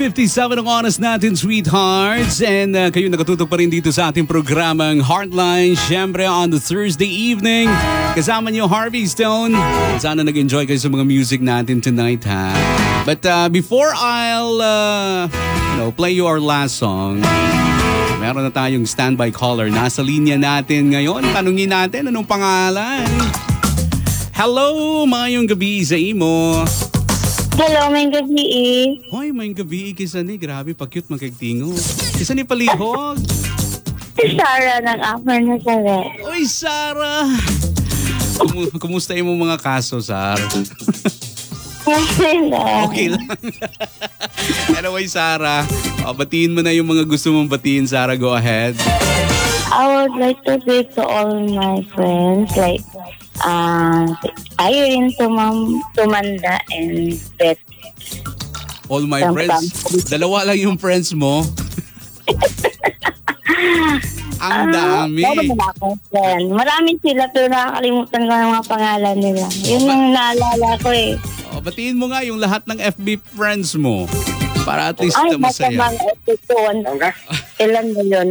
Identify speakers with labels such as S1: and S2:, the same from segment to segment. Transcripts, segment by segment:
S1: 9:57 ang oras natin, sweethearts. And kayo nakatutok pa rin dito sa ating programang Heartline. Siyempre on the Thursday evening, kasama niyo Harvey Stone. Sana nag-enjoy kayo sa mga music natin tonight, ha? But before I'll play you our last song, meron na tayong standby caller. Nasa linya natin ngayon. Tanungin natin anong pangalan. Hello, mayong gabi sa imo.
S2: Hello, may gabi eh.
S1: Hoy, may gabi kisa ni. Grabe, pa-cute magkagtingo. Kisa ni palihog.
S2: Si Sarah ng Upper Nazareth.
S1: Oy, Sarah. Kumusta yung mga kaso, Sarah? Okay lang. Anyway, Sarah, batiin mo na yung mga gusto mong batiin, Sarah. Go ahead.
S2: I would like to say to all my friends, like, Irene, Tumanda, and Beth.
S1: All my friends? Dalawa lang yung friends mo? Ang dami.
S2: Marami sila pero nakakalimutan ko ng mga pangalan nila. Yun yung naalala ko eh.
S1: Batiin mo nga yung lahat ng FB friends mo. Para at least masaya.
S2: Ay, ilan na yun?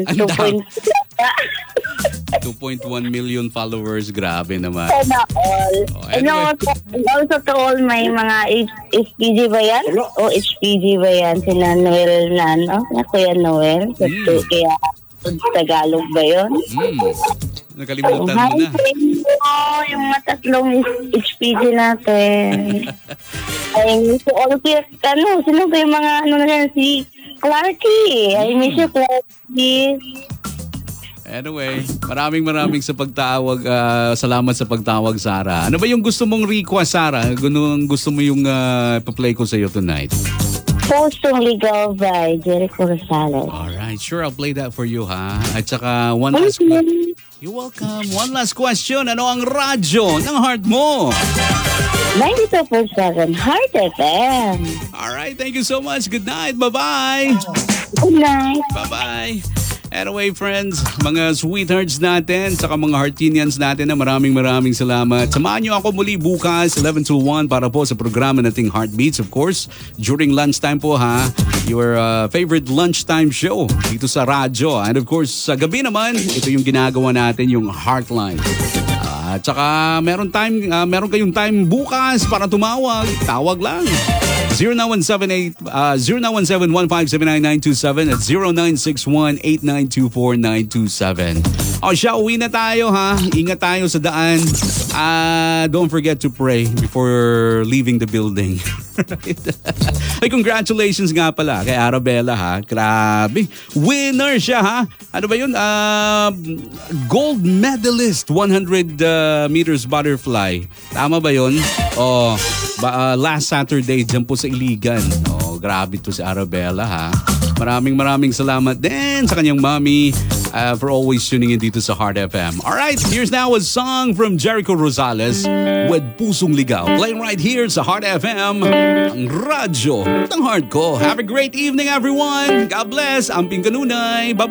S1: 2.1 million followers. Grabe naman.
S2: Sana all.
S1: Anyway.
S2: Also to all may mga HPG ba yan? O HPG ba yan? Sina Noel na, no? Kuya Noel. Kaya Tagalog ba yun?
S1: Nakalimutan mo na.
S2: Yung matatlong HPG natin. Ay, so all sino ba yung mga si Clarky? I miss you, Clarky.
S1: Anyway, maraming sa pagtawag. Salamat sa pagtawag, Sarah. Ano ba yung gusto mong request, Sarah? Gusto mo yung pa-play ko sa iyo tonight?
S2: Pusong Ligaw by Jericho Rosales.
S1: Alright, sure, I'll play that for you, ha? At saka, one last question. You're welcome. One last question. Ano ang radyo ng heart mo?
S2: 92.7 Heart FM.
S1: Alright, thank you so much. Good night. Bye-bye.
S2: Good night.
S1: Bye-bye. Anyway, friends, mga sweethearts natin, saka mga heartinians natin na maraming salamat. Samahan niyo ako muli bukas, 11 to 1 para po sa programa nating Heartbeats, of course. During lunchtime po, ha? Your favorite lunchtime show dito sa radyo. And of course, sa gabi naman, ito yung ginagawa natin, yung Heartline. At saka meron kayong time bukas para tumawag. Tawag lang. 0917-157-927 at 0961-8924-927. Siya, uwi na tayo, ha? Ingat tayo sa daan. Don't forget to pray before leaving the building. Ay, congratulations nga pala kay Arabella, ha? Grabe. Winner siya, ha? Ano ba yun? Gold medalist, 100 meters butterfly. Tama ba yun? Last Saturday, dyan po sa Iligan. Grabe to si Arabella, ha? Maraming salamat din sa kanyang mommy for always tuning in dito sa Heart FM. Alright, here's now a song from Jericho Rosales with Pusong Ligaw. Playing right here sa Heart FM, ang radyo ng heart ko. Have a great evening, everyone. God bless. Amping Kanunay. Bye.